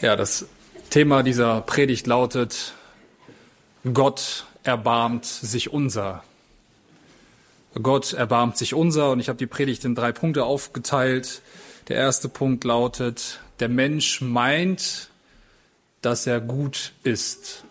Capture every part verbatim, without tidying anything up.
Ja, das Thema dieser Predigt lautet: Gott erbarmt sich unser. Gott erbarmt sich unser. Und ich habe die Predigt in drei Punkte aufgeteilt. Der erste Punkt lautet: Der Mensch meint, dass er gut ist.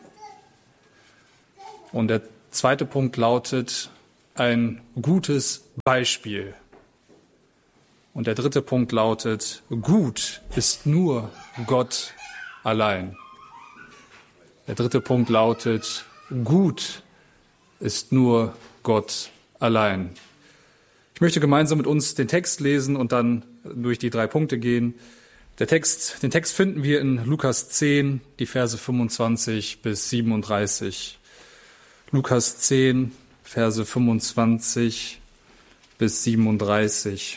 Und der zweite Punkt lautet: Ein gutes Beispiel. Und der dritte Punkt lautet: Gut ist nur Gott allein. Der dritte Punkt lautet: Gut ist nur Gott allein. Ich möchte gemeinsam mit uns den Text lesen und dann durch die drei Punkte gehen. Der Text, den Text finden wir in Lukas zehn, die Verse fünfundzwanzig bis siebenunddreißig. Lukas zehn, Verse fünfundzwanzig bis siebenunddreißig.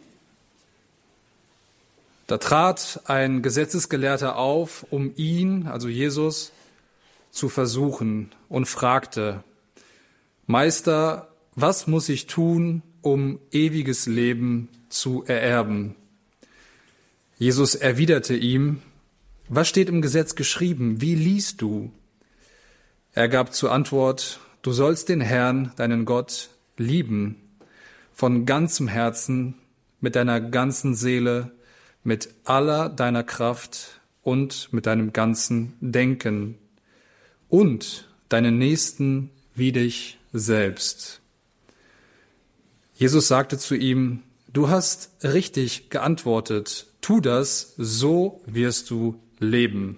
Da trat ein Gesetzesgelehrter auf, um ihn, also Jesus, zu versuchen und fragte: Meister, was muss ich tun, um ewiges Leben zu ererben? Jesus erwiderte ihm: Was steht im Gesetz geschrieben? Wie liest du? Er gab zur Antwort: Du sollst den Herrn, deinen Gott, lieben, von ganzem Herzen, mit deiner ganzen Seele, mit aller deiner Kraft und mit deinem ganzen Denken und deinen Nächsten wie dich selbst. Jesus sagte zu ihm: Du hast richtig geantwortet. Tu das, so wirst du leben.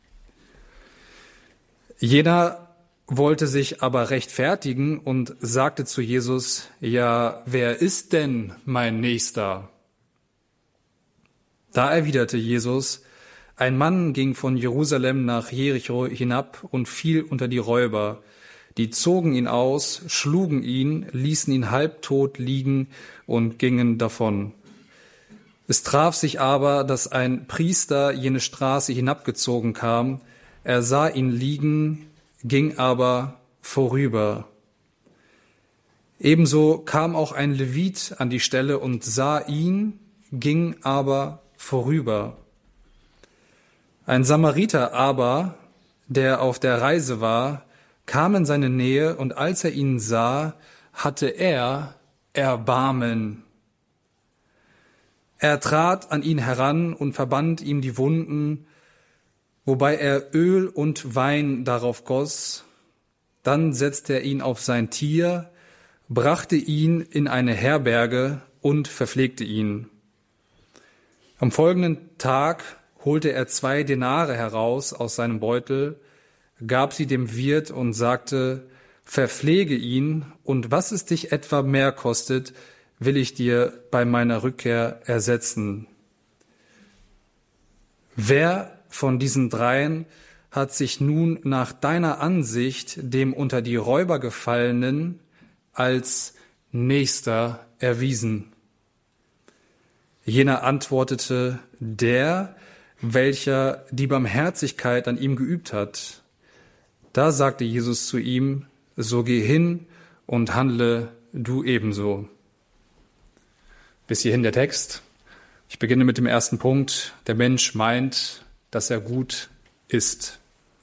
Jener wollte sich aber rechtfertigen und sagte zu Jesus: Ja, wer ist denn mein Nächster? Da erwiderte Jesus: Ein Mann ging von Jerusalem nach Jericho hinab und fiel unter die Räuber. Die zogen ihn aus, schlugen ihn, ließen ihn halbtot liegen und gingen davon. Es traf sich aber, dass ein Priester jene Straße hinabgezogen kam. Er sah ihn liegen, ging aber vorüber. Ebenso kam auch ein Levit an die Stelle und sah ihn, ging aber vorüber. Ein Samariter aber, der auf der Reise war, kam in seine Nähe, und als er ihn sah, hatte er Erbarmen. Er trat an ihn heran und verband ihm die Wunden, wobei er Öl und Wein darauf goss. Dann setzte er ihn auf sein Tier, brachte ihn in eine Herberge und verpflegte ihn. Am folgenden Tag holte er zwei Denare heraus aus seinem Beutel, gab sie dem Wirt und sagte: Verpflege ihn, und was es dich etwa mehr kostet, will ich dir bei meiner Rückkehr ersetzen. Wer von diesen dreien hat sich nun nach deiner Ansicht dem unter die Räuber gefallenen als Nächster erwiesen? Jener antwortete: Der, welcher die Barmherzigkeit an ihm geübt hat. Da sagte Jesus zu ihm: So geh hin und handle du ebenso. Bis hierhin der Text. Ich beginne mit dem ersten Punkt. Der Mensch meint, dass er gut ist.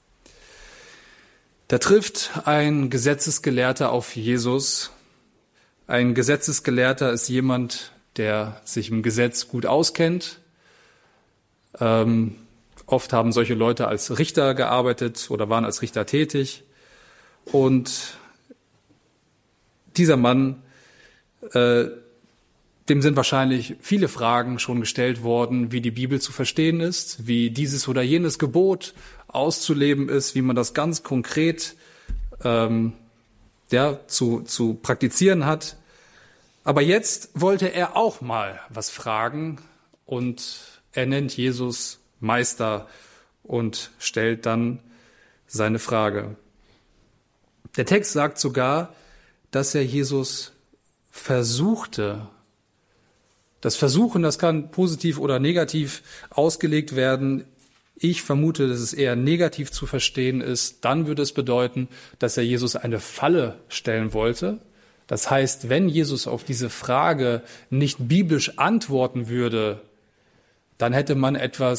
Da trifft ein Gesetzesgelehrter auf Jesus. Ein Gesetzesgelehrter ist jemand, der sich im Gesetz gut auskennt. Ähm, oft haben solche Leute als Richter gearbeitet oder waren als Richter tätig. Und dieser Mann, äh, dem sind wahrscheinlich viele Fragen schon gestellt worden, wie die Bibel zu verstehen ist, wie dieses oder jenes Gebot auszuleben ist, wie man das ganz konkret ähm, ja, zu, zu praktizieren hat. Aber jetzt wollte er auch mal was fragen, und er nennt Jesus Meister und stellt dann seine Frage. Der Text sagt sogar, dass er Jesus versuchte. Das Versuchen, das kann positiv oder negativ ausgelegt werden. Ich vermute, dass es eher negativ zu verstehen ist. Dann würde es bedeuten, dass er Jesus eine Falle stellen wollte. Das heißt, wenn Jesus auf diese Frage nicht biblisch antworten würde, dann hätte man etwas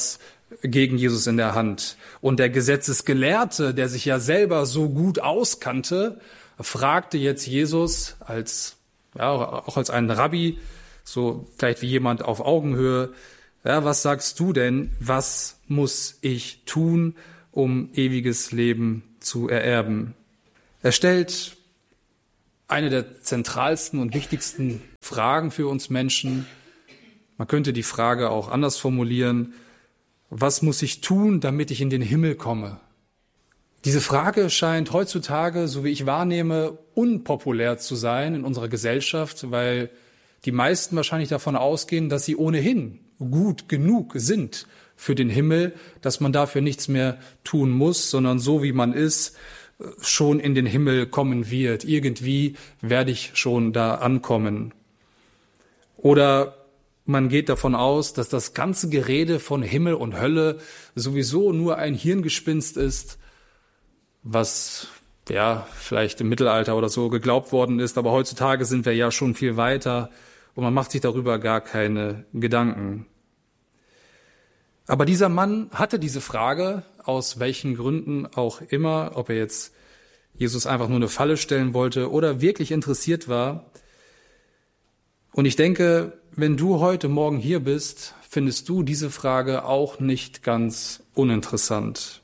gegen Jesus in der Hand. Und der Gesetzesgelehrte, der sich ja selber so gut auskannte, fragte jetzt Jesus als, ja, auch als einen Rabbi, so vielleicht wie jemand auf Augenhöhe, ja, was sagst du denn, was muss ich tun, um ewiges Leben zu ererben? Er stellt eine der zentralsten und wichtigsten Fragen für uns Menschen. Man könnte die Frage auch anders formulieren. Was muss ich tun, damit ich in den Himmel komme? Diese Frage scheint heutzutage, so wie ich wahrnehme, unpopulär zu sein in unserer Gesellschaft, weil die meisten wahrscheinlich davon ausgehen, dass sie ohnehin gut genug sind für den Himmel, dass man dafür nichts mehr tun muss, sondern so wie man ist, schon in den Himmel kommen wird. Irgendwie werde ich schon da ankommen. Oder man geht davon aus, dass das ganze Gerede von Himmel und Hölle sowieso nur ein Hirngespinst ist, was ja vielleicht im Mittelalter oder so geglaubt worden ist. Aber heutzutage sind wir ja schon viel weiter und man macht sich darüber gar keine Gedanken. Aber dieser Mann hatte diese Frage, aus welchen Gründen auch immer, ob er jetzt Jesus einfach nur eine Falle stellen wollte oder wirklich interessiert war. Und ich denke, wenn du heute Morgen hier bist, findest du diese Frage auch nicht ganz uninteressant.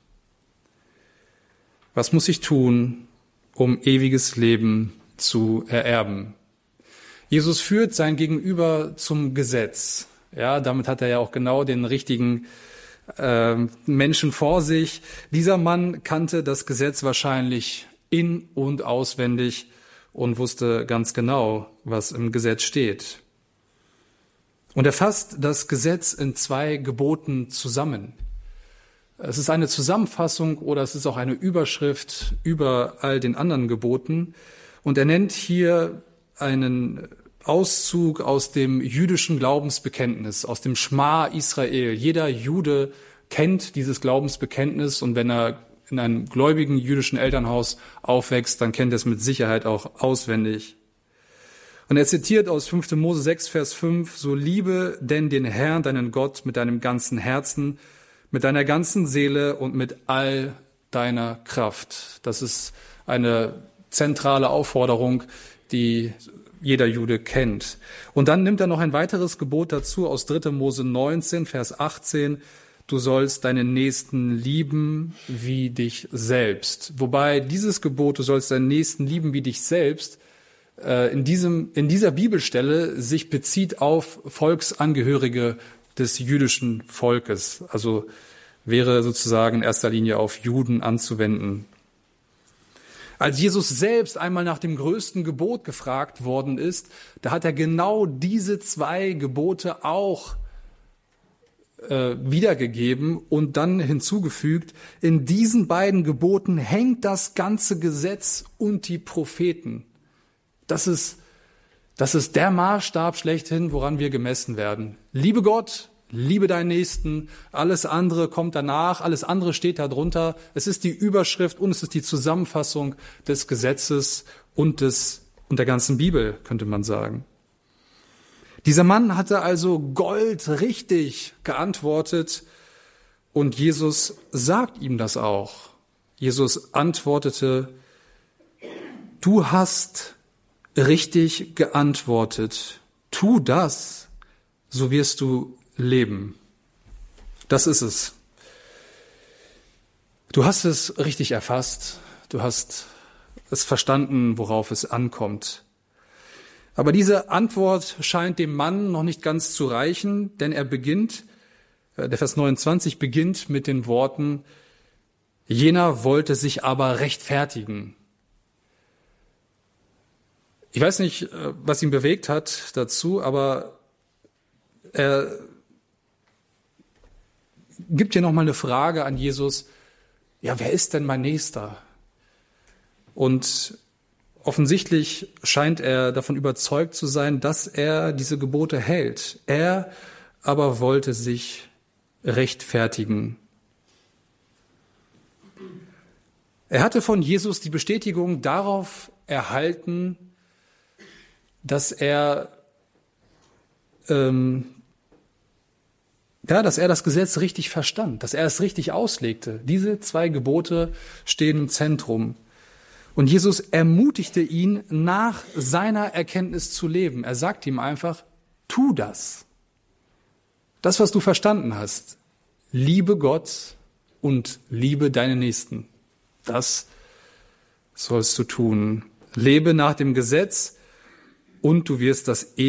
Was muss ich tun, um ewiges Leben zu ererben? Jesus führt sein Gegenüber zum Gesetz. Ja, damit hat er ja auch genau den richtigen äh, Menschen vor sich. Dieser Mann kannte das Gesetz wahrscheinlich in- und auswendig und wusste ganz genau, was im Gesetz steht. Und er fasst das Gesetz in zwei Geboten zusammen. Es ist eine Zusammenfassung oder es ist auch eine Überschrift über all den anderen Geboten. Und er nennt hier einen Auszug aus dem jüdischen Glaubensbekenntnis, aus dem Schma Israel. Jeder Jude kennt dieses Glaubensbekenntnis und wenn er in einem gläubigen jüdischen Elternhaus aufwächst, dann kennt er es mit Sicherheit auch auswendig. Und er zitiert aus fünfter Mose sechs, Vers fünf, so liebe denn den Herrn, deinen Gott, mit deinem ganzen Herzen, mit deiner ganzen Seele und mit all deiner Kraft. Das ist eine zentrale Aufforderung, die jeder Jude kennt. Und dann nimmt er noch ein weiteres Gebot dazu aus dritter Mose neunzehn, Vers achtzehn. Du sollst deinen Nächsten lieben wie dich selbst. Wobei dieses Gebot, du sollst deinen Nächsten lieben wie dich selbst, in diesem, in dieser Bibelstelle sich bezieht auf Volksangehörige des jüdischen Volkes. Also wäre sozusagen in erster Linie auf Juden anzuwenden. Als Jesus selbst einmal nach dem größten Gebot gefragt worden ist, da hat er genau diese zwei Gebote auch äh, wiedergegeben und dann hinzugefügt, in diesen beiden Geboten hängt das ganze Gesetz und die Propheten. Das ist, das ist der Maßstab schlechthin, woran wir gemessen werden. Liebe Gott, liebe deinen Nächsten, alles andere kommt danach, alles andere steht darunter. Es ist die Überschrift und es ist die Zusammenfassung des Gesetzes und des, und der ganzen Bibel, könnte man sagen. Dieser Mann hatte also goldrichtig geantwortet und Jesus sagt ihm das auch. Jesus antwortete, du hast richtig geantwortet. Tu das, so wirst du leben. Das ist es. Du hast es richtig erfasst. Du hast es verstanden, worauf es ankommt. Aber diese Antwort scheint dem Mann noch nicht ganz zu reichen, denn er beginnt, der Vers neunundzwanzig beginnt mit den Worten, jener wollte sich aber rechtfertigen. Ich weiß nicht, was ihn bewegt hat dazu, aber er gibt hier nochmal eine Frage an Jesus. Ja, wer ist denn mein Nächster? Und offensichtlich scheint er davon überzeugt zu sein, dass er diese Gebote hält. Er aber wollte sich rechtfertigen. Er hatte von Jesus die Bestätigung darauf erhalten, dass er ähm, ja, dass er das Gesetz richtig verstand, dass er es richtig auslegte. Diese zwei Gebote stehen im Zentrum. Und Jesus ermutigte ihn, nach seiner Erkenntnis zu leben. Er sagt ihm einfach, tu das. Das, was du verstanden hast. Liebe Gott und liebe deine Nächsten. Das sollst du tun. Lebe nach dem Gesetz und du wirst das